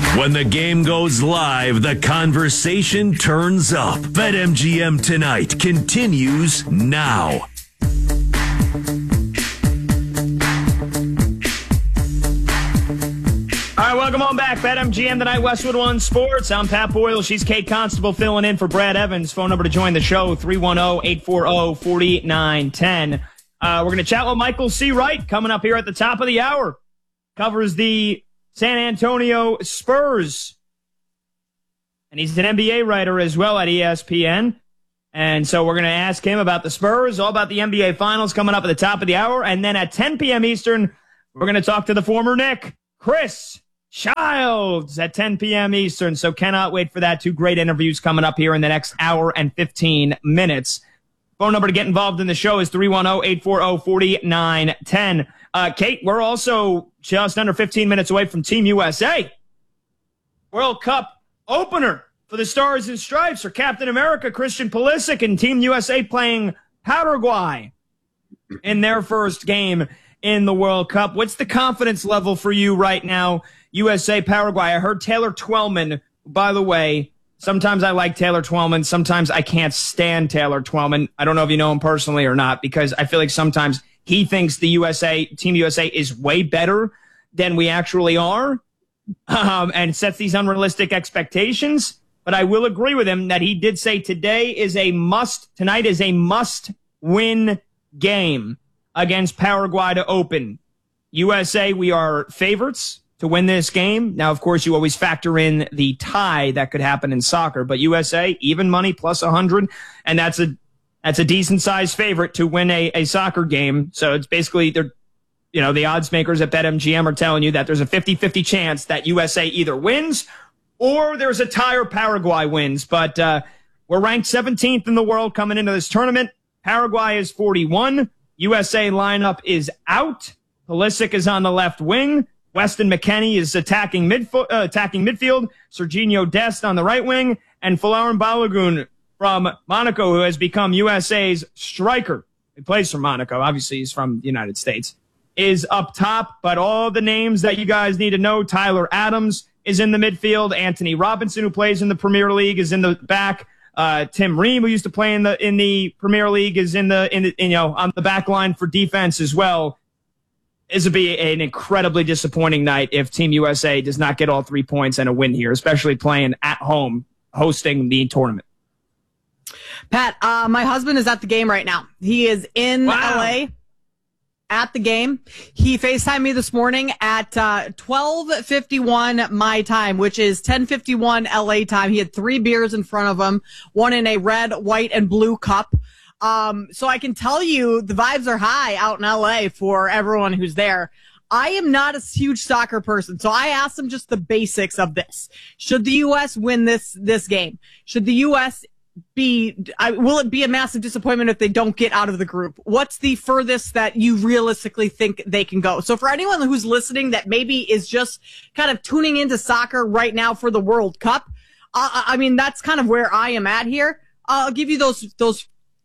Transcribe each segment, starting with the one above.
When the game goes live, the conversation turns up. BetMGM Tonight continues now. All right, welcome on back. BetMGM Tonight, Westwood One Sports. I'm Pat Boyle. She's Kate Constable filling in for Brad Evans. Phone number to join the show, 310-840-4910. We're going to chat with Michael C. Wright coming up here at the top of the hour. Covers the San Antonio Spurs. And he's an NBA writer as well at ESPN. And so we're going to ask him about the Spurs, all about the NBA Finals coming up at the top of the hour. And then at 10 p.m. Eastern, we're going to talk to the former Knick, Chris Childs, at 10 p.m. Eastern. So cannot wait for that. Two great interviews coming up here in the next hour and 15 minutes. Phone number to get involved in the show is 310-840-4910. Kate, we're also just under 15 minutes away from Team USA. World Cup opener for the Stars and Stripes for Captain America, Christian Pulisic, and Team USA playing Paraguay in their first game in the World Cup. What's the confidence level for you right now, USA, Paraguay? I heard Taylor Twellman, by the way. Sometimes I like Taylor Twellman. Sometimes I can't stand Taylor Twellman. I don't know if you know him personally or not, because I feel like sometimes he thinks the Team USA is way better than we actually are, and sets these unrealistic expectations. But I will agree with him that he did say tonight is a must-win game against Paraguay to open. USA, we are favorites to win this game. Now, of course, you always factor in the tie that could happen in soccer, but USA, even money, plus 100, and that's a decent sized favorite to win a soccer game. So it's basically, the odds makers at BetMGM are telling you that there's a 50-50 chance that USA either wins or there's a tie or Paraguay wins. But we're ranked 17th in the world coming into this tournament. Paraguay is 41. USA lineup is out. Pulisic is on the left wing. Weston McKennie is attacking midfield. Serginho Dest on the right wing. And Folarin Balogun from Monaco, who has become USA's striker. He plays for Monaco. Obviously, he's from the United States. Is up top, but all the names that you guys need to know. Tyler Adams is in the midfield. Anthony Robinson, who plays in the Premier League, is in the back. Tim Ream, who used to play in the Premier League, is on the back line for defense as well. This would be an incredibly disappointing night if Team USA does not get all 3 points and a win here, especially playing at home, hosting the tournament. Pat, my husband is at the game right now. He is in LA at the game. He FaceTimed me this morning at 12:51 my time, which is 10:51 LA time. He had 3 beers in front of him, one in a red, white, and blue cup. So I can tell you the vibes are high out in LA for everyone who's there. I am not a huge soccer person, so I asked him just the basics of this. Should the U.S. win this game? Should the U.S. will it be a massive disappointment if they don't get out of the group? What's the furthest that you realistically think they can go? So for anyone who's listening that maybe is just kind of tuning into soccer right now for the World Cup, I mean, that's kind of where I am at here. I'll give you those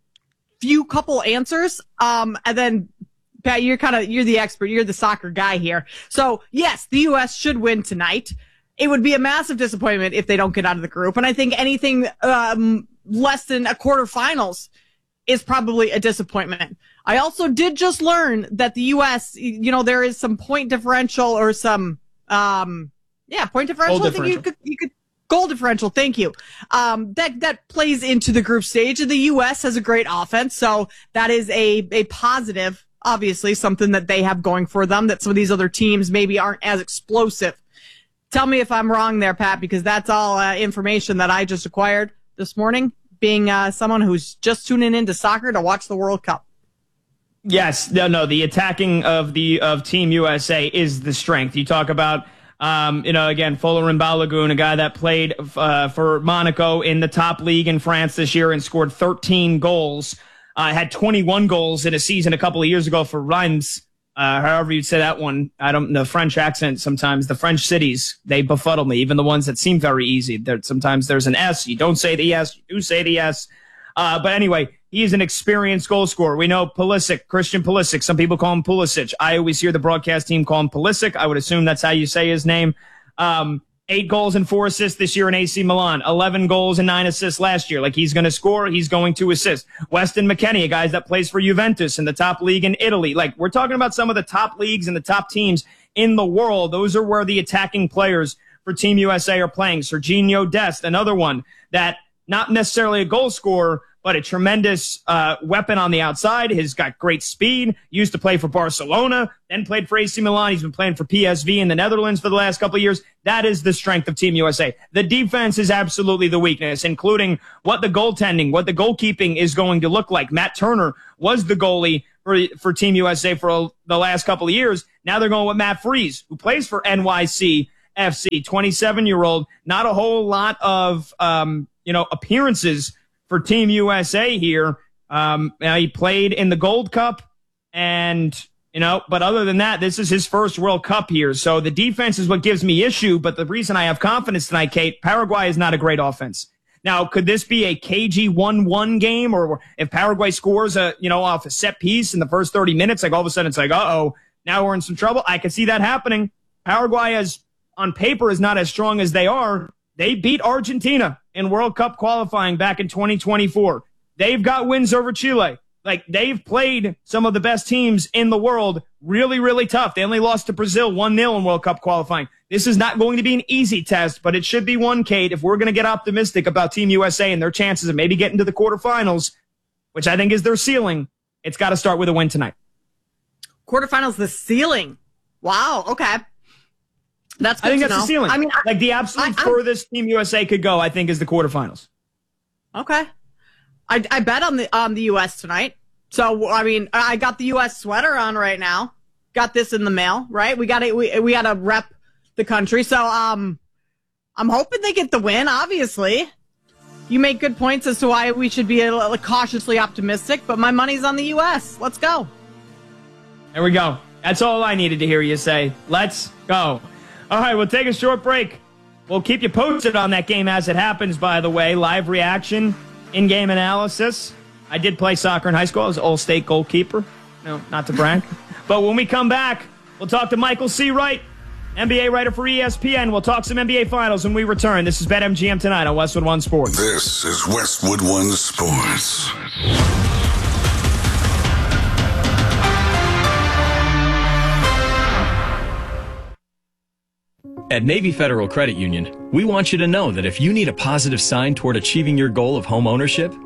few couple answers. And then Pat, you're the expert. You're the soccer guy here. So yes, the U.S. should win tonight. It would be a massive disappointment if they don't get out of the group. And I think anything, less than a quarterfinals is probably a disappointment. I also did just learn that the U.S., there is some point differential or some, point differential. I think you could goal differential. Thank you. That plays into the group stage, and the U.S. has a great offense. So that is a positive, obviously something that they have going for them that some of these other teams maybe aren't as explosive. Tell me if I'm wrong there, Pat, because that's all information that I just acquired this morning, being someone who's just tuning into soccer to watch the World Cup. Yes, no, the attacking of Team USA is the strength. You talk about, again, Folarin Balogun, a guy that played for Monaco in the top league in France this year and scored 13 goals, had 21 goals in a season a couple of years ago for Reims. However you'd say that one. The French accent sometimes, the French cities, they befuddle me, even the ones that seem very easy. Sometimes there's an S. You don't say the S, you do say the S. But anyway, he's an experienced goal scorer. We know Pulisic, Christian Pulisic. Some people call him Pulisic. I always hear the broadcast team call him Pulisic. I would assume that's how you say his name. 8 goals and 4 assists this year in AC Milan. 11 goals and 9 assists last year. Like, he's going to score. He's going to assist. Weston McKennie, a guy that plays for Juventus in the top league in Italy. Like, we're talking about some of the top leagues and the top teams in the world. Those are where the attacking players for Team USA are playing. Serginho Dest, another one that not necessarily a goal scorer, but a tremendous weapon on the outside. He's got great speed. Used to play for Barcelona, then played for AC Milan. He's been playing for PSV in the Netherlands for the last couple of years. That is the strength of Team USA. The defense is absolutely the weakness, including what the goaltending, what the goalkeeping is going to look like. Matt Turner was the goalie for Team USA for the last couple of years. Now they're going with Matt Freese, who plays for NYC FC, 27-year-old. Not a whole lot of appearances for Team USA here. He played in the Gold Cup but other than that, this is his first World Cup here. So the defense is what gives me issue. But the reason I have confidence tonight, Kate, Paraguay is not a great offense. Now, could this be a KG 1-1 game? Or if Paraguay scores off a set piece in the first 30 minutes, like all of a sudden it's like, uh-oh, now we're in some trouble. I could see that happening. Paraguay on paper is not as strong as they are. They beat Argentina in World Cup qualifying back in 2024. They've got wins over Chile. Like, they've played some of the best teams in the world really, really tough. They only lost to Brazil 1-0 in World Cup qualifying. This is not going to be an easy test, but it should be one, Kate, if we're going to get optimistic about Team USA and their chances of maybe getting to the quarterfinals, which I think is their ceiling. It's got to start with a win tonight. Quarterfinals, the ceiling. Wow. Okay. That's good. I think to that's know. the ceiling. I mean, like the absolute furthest Team USA could go, I think, is the quarterfinals. Okay. I bet on the U.S. tonight. So, I mean, I got the U.S. sweater on right now. Got this in the mail, right? We got to rep the country. So, I'm hoping they get the win, obviously. You make good points as to why we should be a little cautiously optimistic, but my money's on the U.S. Let's go. There we go. That's all I needed to hear you say. Let's go. All right, we'll take a short break. We'll keep you posted on that game as it happens, by the way. Live reaction, in-game analysis. I did play soccer in high school. I was an all-state goalkeeper. No, not to brag. But when we come back, we'll talk to Michael C. Wright, NBA writer for ESPN. We'll talk some NBA Finals when we return. This is BetMGM tonight on Westwood One Sports. This is Westwood One Sports. At Navy Federal Credit Union, we want you to know that if you need a positive sign toward achieving your goal of home ownership,